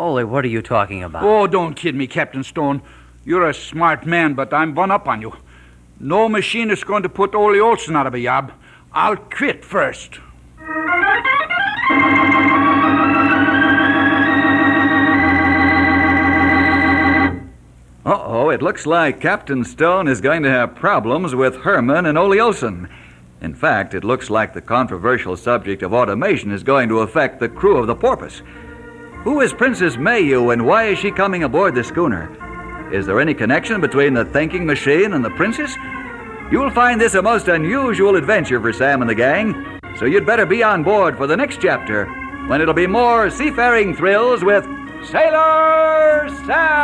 Ole, what are you talking about? Oh, don't kid me, Captain Stone. You're a smart man, but I'm one up on you. No machinist going to put Ole Olson out of a job. I'll quit first. Uh-oh, it looks like Captain Stone is going to have problems with Herman and Ole Olson. In fact, it looks like the controversial subject of automation is going to affect the crew of the Porpoise. Who is Princess Mayu, and why is she coming aboard the schooner? Is there any connection between the thinking machine and the princess? You'll find this a most unusual adventure for Sam and the gang, so you'd better be on board for the next chapter, when it'll be more seafaring thrills with Sailor Sam!